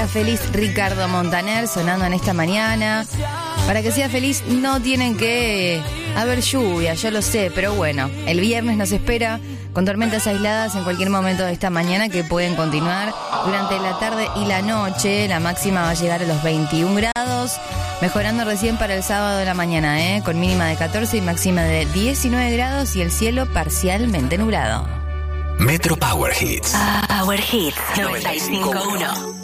feliz Ricardo Montaner sonando en esta mañana. Para que sea feliz no tienen que haber lluvia, yo lo sé, pero bueno, el viernes nos espera con tormentas aisladas en cualquier momento de esta mañana que pueden continuar durante la tarde y la noche. La máxima va a llegar a los 21 grados, mejorando recién para el sábado de la mañana, con mínima de 14 y máxima de 19 grados y el cielo parcialmente nublado. Metro Power Hits. Power Hits 95.1.